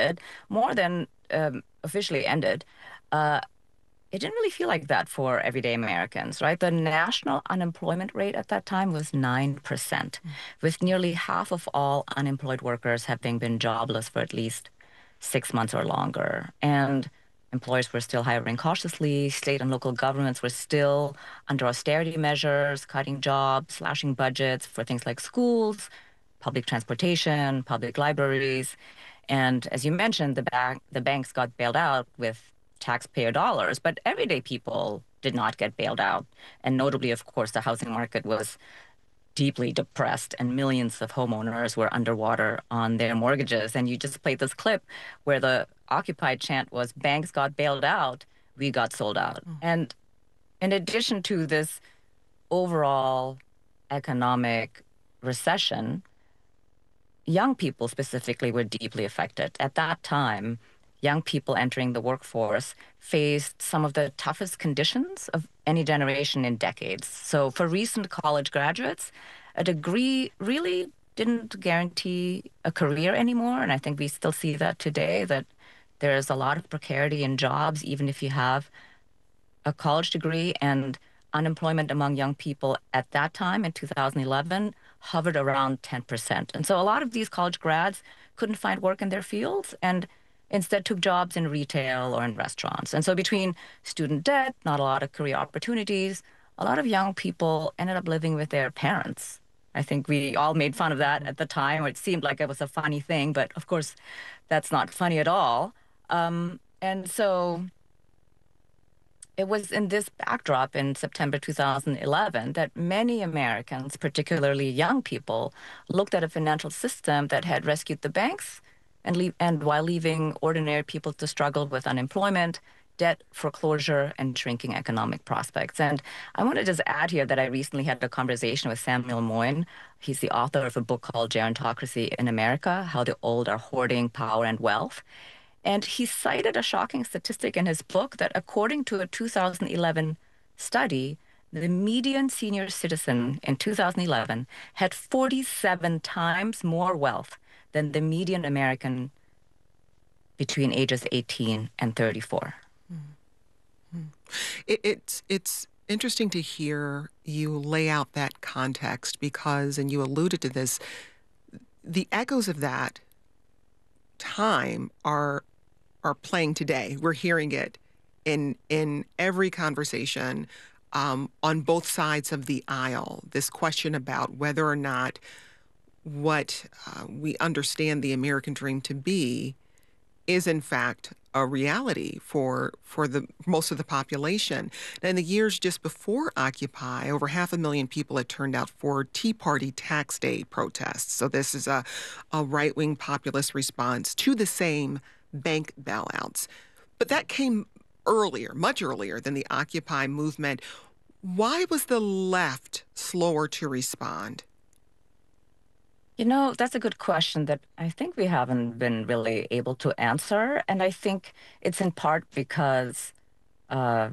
ended, more than officially ended, uh, it didn't really feel like that for everyday Americans, right? The national unemployment rate at that time was 9%, with nearly half of all unemployed workers having been jobless for at least 6 months or longer. And employers were still hiring cautiously. State and local governments were still under austerity measures, cutting jobs, slashing budgets for things like schools, public transportation, public libraries. And as you mentioned, the banks got bailed out with taxpayer dollars, but everyday people did not get bailed out. And notably, of course, the housing market was deeply depressed and millions of homeowners were underwater on their mortgages. And you just played this clip where the Occupy chant was banks got bailed out, we got sold out. And in addition to this overall economic recession, young people specifically were deeply affected. At that time, young people entering the workforce faced some of the toughest conditions of any generation in decades. So, for recent college graduates, a degree really didn't guarantee a career anymore. And I think we still see that today, that there's a lot of precarity in jobs, even if you have a college degree, and unemployment among young people at that time in 2011 hovered around 10%. And so a lot of these college grads couldn't find work in their fields and instead took jobs in retail or in restaurants. And so between student debt, not a lot of career opportunities, a lot of young people ended up living with their parents. I think we all made fun of that at the time, or it seemed like it was a funny thing, but of course, that's not funny at all. And so it was in this backdrop in September 2011 that many Americans, particularly young people, looked at a financial system that had rescued the banks and while leaving ordinary people to struggle with unemployment, debt, foreclosure, and shrinking economic prospects. And I want to just add here that I recently had a conversation with Samuel Moyn. He's the author of a book called Gerontocracy in America: How the Old Are Hoarding Power and Wealth. And he cited a shocking statistic in his book that according to a 2011 study, the median senior citizen in 2011 had 47 times more wealth than the median American between ages 18 and 34. It's interesting to hear you lay out that context because, and you alluded to this, the echoes of that time are playing today. We're hearing it in every conversation on both sides of the aisle. This question about whether or not what we understand the American dream to be is in fact a reality for the most of the population. Now, in the years just before Occupy, over 500,000 people had turned out for Tea Party Tax Day protests. So this is a right-wing populist response to the same bank bailouts. But that came earlier, much earlier than the Occupy movement. Why was the left slower to respond? You know, that's a good question that I think we haven't been really able to answer. And I think it's in part because uh,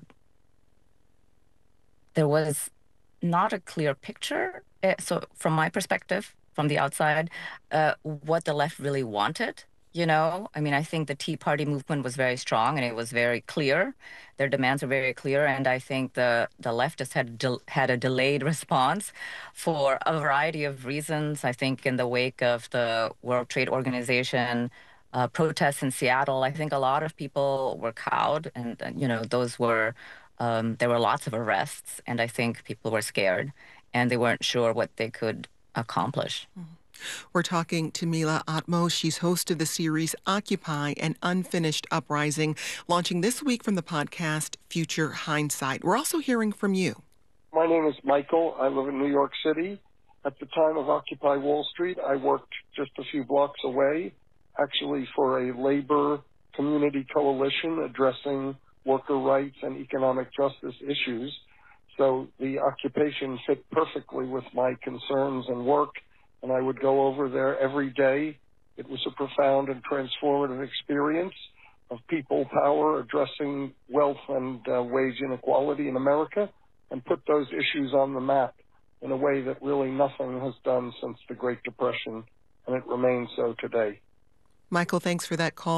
there was not a clear picture. So, from my perspective, from the outside, what the left really wanted. I mean, I think the Tea Party movement was very strong and it was very clear. Their demands were very clear, and I think the leftists had a delayed response for a variety of reasons. I think in the wake of the World Trade Organization protests in Seattle, I think a lot of people were cowed, and those were there were lots of arrests, and I think people were scared and they weren't sure what they could accomplish. We're talking to Mila Atmos. She's host of the series Occupy: An Unfinished Uprising, launching this week from the podcast Future Hindsight. We're also hearing from you. My name is Michael. I live in New York City. At the time of Occupy Wall Street, I worked just a few blocks away, actually for a labor community coalition addressing worker rights and economic justice issues. So the occupation fit perfectly with my concerns and work, and I would go over there every day. It was a profound and transformative experience of people power addressing wealth and wage inequality in America, and put those issues on the map in a way that really nothing has done since the Great Depression, and it remains so today. Michael, thanks for that call.